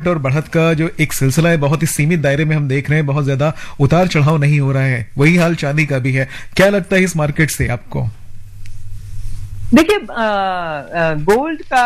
और बढ़त का जो एक सिलसिला है बहुत ही सीमित दायरे में हम देख रहे हैं, बहुत ज्यादा उतार चढ़ाव नहीं हो रहा है। वही हाल चांदी का भी है। क्या लगता है इस मार्केट से आपको? देखिए, गोल्ड का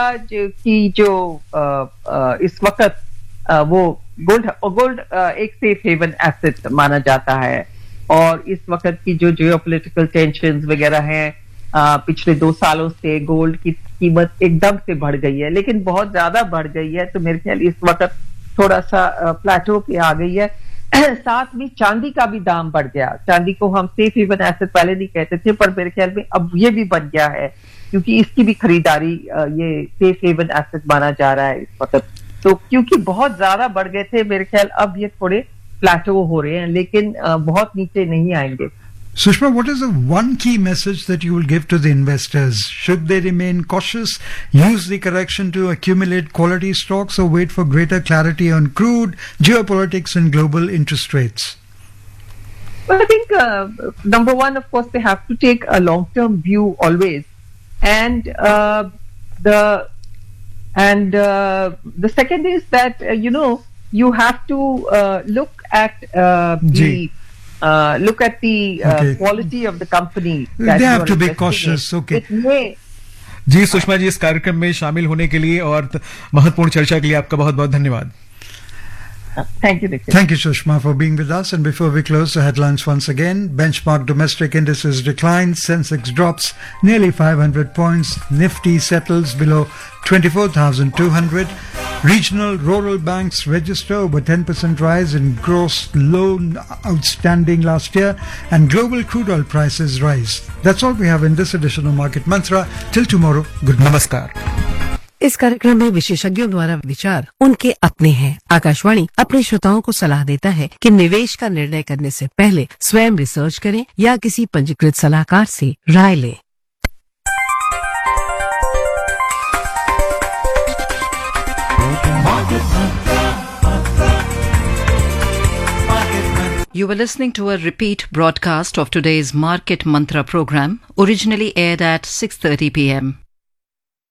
इस वक्त वो गोल्ड एक सेफ हेवन एसेट माना जाता है, और इस वक्त की जो जियोपॉलिटिकल टेंशंस वगैरह हैं, पिछले 2 सालों से गोल्ड की कीमत एकदम से बढ़ गई है, लेकिन बहुत ज्यादा बढ़ गई है। तो मेरे ख्याल इस वक्त थोड़ा सा प्लेटो पे आ गई है। साथ में चांदी का भी दाम बढ़ गया। चांदी को हम सेफ हेवन एसेट पहले नहीं कहते थे, पर मेरे ख्याल में अब ये भी बन गया है, क्योंकि इसकी भी खरीदारी ये सेफ हेवन एसेट माना जा रहा है इस वक्त। तो क्योंकि बहुत ज्यादा बढ़ गए थे, मेरे ख्याल अब ये थोड़े प्लेटो हो रहे हैं, लेकिन बहुत नीचे नहीं आएंगे। Sushma, what is the one key message that you will give to the investors? Should they remain cautious, use the correction to accumulate quality stocks, or wait for greater clarity on crude, geopolitics and global interest rates? Well, I think number one, of course, they have to take a long-term view always, and the second is that you have to look at the quality of the company. They have to be cautious. Okay. Ji Sushma ji, इस कार्यक्रम में शामिल होने के लिए और महत्वपूर्ण चर्चा के लिए आपका बहुत बहुत धन्यवाद। Thank you, Nikhil. Thank you, Sushma, for being with us. And before we close, the headlines once again. Benchmark domestic indices decline. Sensex drops nearly 500 points. Nifty settles below 24,200. Regional rural banks register over 10% rise in gross loan outstanding last year. And global crude oil prices rise. That's all we have in this edition of Market Mantra. Till tomorrow, good night. नमस्कार। इस कार्यक्रम में विशेषज्ञों द्वारा विचार उनके अपने हैं। आकाशवाणी अपने श्रोताओं को सलाह देता है कि निवेश का निर्णय करने से पहले स्वयं रिसर्च करें या किसी पंजीकृत सलाहकार से राय लें। You were listening to a repeat broadcast of today's Market Mantra program, originally aired at 6:30 p.m.